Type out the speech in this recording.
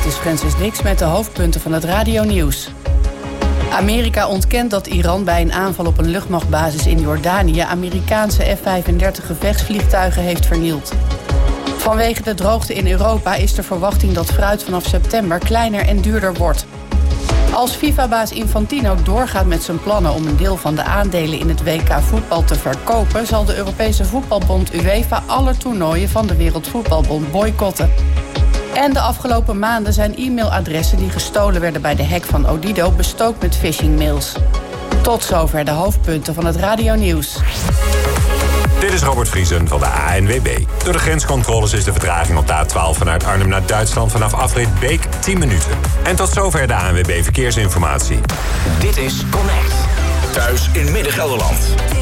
Dit is Francis Dix met de hoofdpunten van het radionieuws. Amerika ontkent dat Iran bij een aanval op een luchtmachtbasis in Jordanië Amerikaanse F-35 gevechtsvliegtuigen heeft vernield. Vanwege de droogte in Europa is de verwachting dat fruit vanaf september kleiner en duurder wordt. Als FIFA-baas Infantino doorgaat met zijn plannen om een deel van de aandelen in het WK voetbal te verkopen, zal de Europese voetbalbond UEFA alle toernooien van de Wereldvoetbalbond boycotten. En de afgelopen maanden zijn e-mailadressen die gestolen werden bij de hack van Odido bestookt met phishingmails. Tot zover de hoofdpunten van het radionieuws. Dit is Robert Vriesen van de ANWB. Door de grenscontroles is de vertraging op de A12 vanuit Arnhem naar Duitsland vanaf afrit Beek 10 minuten. En tot zover de ANWB Verkeersinformatie. Dit is Connect. Thuis in Midden-Gelderland.